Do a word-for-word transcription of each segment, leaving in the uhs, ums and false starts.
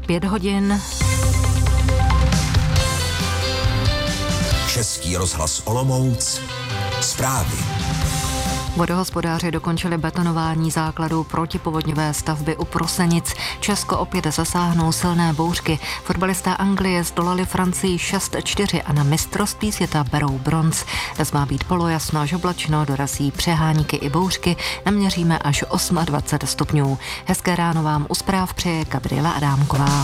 pět hodin. Český rozhlas Olomouc. Zprávy. Vodohospodáři dokončili betonování základů protipovodňové stavby u Prosenic. Česko opět zasáhnou silné bouřky. Fotbalisté Anglie zdolali Francii šest čtyři a na mistrovství světa berou bronz. Dnes má být polojasno až oblačno, dorazí přehánky i bouřky. Naměříme až dvacet osm stupňů. Hezké ráno vám u zpráv přeje Gabriela Adámková.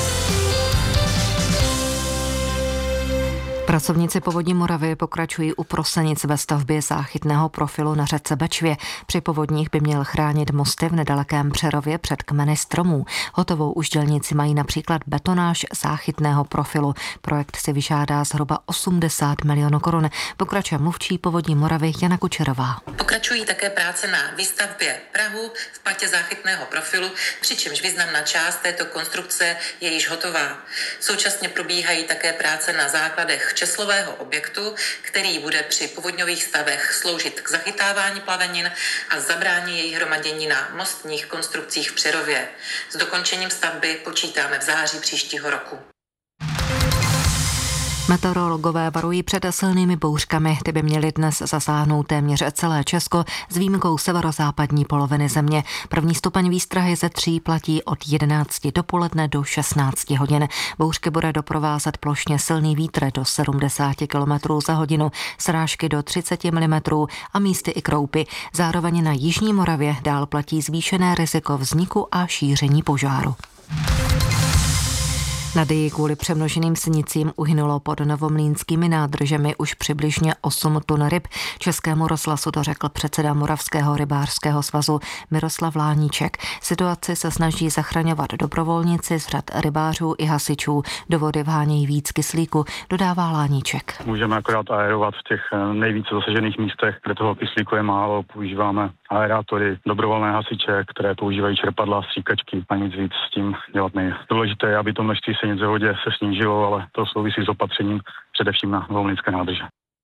Pracovníci Povodí Moravy pokračují u Prosenic ve stavbě záchytného profilu na řece Bečvě. Při povodních by měl chránit mosty v nedalekém Přerově před kmeny stromů. Hotovou už dělníci mají například betonáž záchytného profilu. Projekt si vyžádá zhruba osmdesát milionů korun. Pokračuje mluvčí Povodí Moravy Jana Kučerová. Pokračují také práce na výstavbě prahu v patě záchytného profilu, přičemž významná část této konstrukce je již hotová. Současně probíhají také práce na základech česlového objektu, který bude při povodňových stavech sloužit k zachytávání plavenin a zabrání jejich hromadění na mostních konstrukcích v Přerově. S dokončením stavby počítáme v září příštího roku. Meteorologové varují před silnými bouřkami. Ty by měly dnes zasáhnout téměř celé Česko s výjimkou severozápadní poloviny země. První stupeň výstrahy ze tří platí od jedenácti dopoledne do šestnácti hodin. Bouřky bude doprovázet plošně silný vítr do sedmdesát kilometrů za hodinu, srážky do třicet milimetrů a místy i kroupy. Zároveň na jižní Moravě dál platí zvýšené riziko vzniku a šíření požáru. Na Dyji kvůli přemnoženým sinicím uhynulo pod novomlýnskými nádržemi už přibližně osm tun ryb. Českému rozhlasu to řekl předseda Moravského rybářského svazu Miroslav Láníček. Situaci se snaží zachraňovat dobrovolníci z řad rybářů i hasičů. Do vody vhánějí víc kyslíku, dodává Láníček. Můžeme akorát aerovat v těch nejvíce zasažených místech, kde toho kyslíku je málo. Používáme aerátory, dobrovolné hasiče, které používají čerpadla, stříkačky a nic víc s tím dělat nejde. Důležité je, aby to množství nic ve vodě se snížilo, ale to souvisí s opatřením především na Novomlýnské nádrže.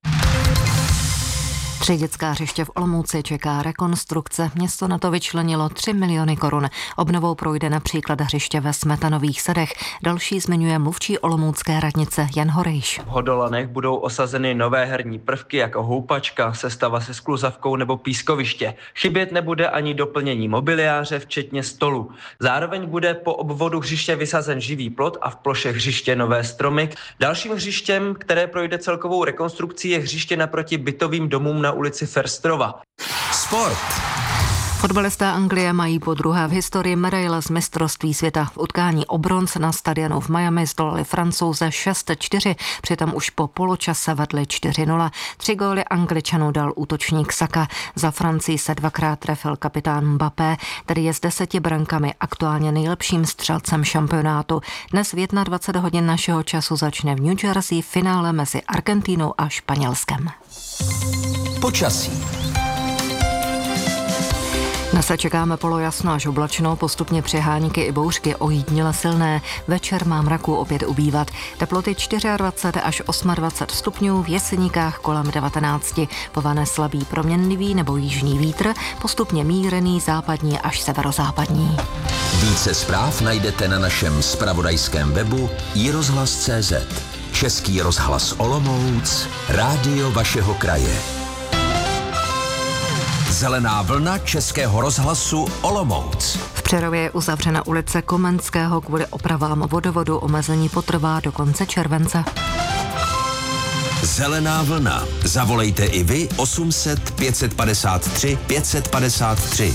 Tři dětská hřiště v Olomouci čeká rekonstrukce. Město na to vyčlenilo tři miliony korun. Obnovou projde například hřiště ve Smetanových Sadech. Další zmiňuje mluvčí olomoucké radnice Jan Horejš. V Hodolanech budou osazeny nové herní prvky jako houpačka, sestava se skluzavkou nebo pískoviště. Chybět nebude ani doplnění mobiliáře, včetně stolu. Zároveň bude po obvodu hřiště vysazen živý plot a v ploše hřiště nové stromy. Dalším hřištěm, které projde celkovou rekonstrukcí, je hřiště naproti bytovým domům na ulici Ferstrova. Sport. Fotbalisté Anglie mají po druhé v historii medaile z mistrovství světa. V utkání o bronz na stadionu v Miami zdolali Francouze šest čtyři, přitom už po poločase vedli čtyři nula. Tři góly Angličanů dal útočník Saka. Za Francii se dvakrát trefil kapitán Mbappé, který je s deseti brankami aktuálně nejlepším střelcem šampionátu. Dnes v dvacet jedna hodin našeho času začne v New Jersey finále mezi Argentínou a Španělskem. Počasí. Dnes se čekáme polojasno až oblačno, postupně přehánky i bouřky ojediněle silné. Večer má mraku opět ubývat. Teploty dvacet čtyři až dvacet osm stupňů, v Jeseníkách kolem devatenáct. Povane slabý proměnlivý nebo jižní vítr, postupně mírný západní až severozápadní. Více zpráv najdete na našem zpravodajském webu i rozhlas tečka cé zet. Český rozhlas Olomouc, rádio vašeho kraje. Zelená vlna Českého rozhlasu Olomouc. V Přerově je uzavřena ulice Komenského kvůli opravám vodovodu. Omezení potrvá do konce července. Zelená vlna. Zavolejte i vy osm set pět padesát tři pět padesát tři.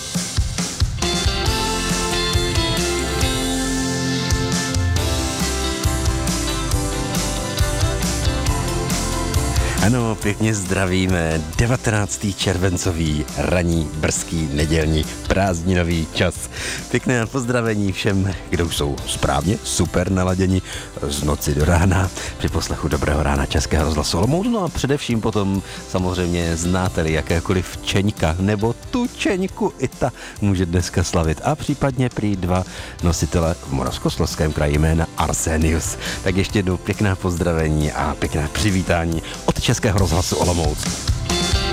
Ano, pěkně zdravíme. devatenáctého červencový ranní brzký nedělní prázdninový čas. Pěkné pozdravení všem, kdo už jsou správně super naladěni z noci do rána při poslechu Dobrého rána Českého rozhlasu Olomouc. No a především potom samozřejmě znáte-li jakékoliv čeňka nebo tu čeňku, i ta může dneska slavit. A případně prý dva nositele v Moravskoslezském kraji jména Arsenius. Tak ještě jednou pěkné pozdravení a pěkné přivítání od Českého rozhlasu Olomouc.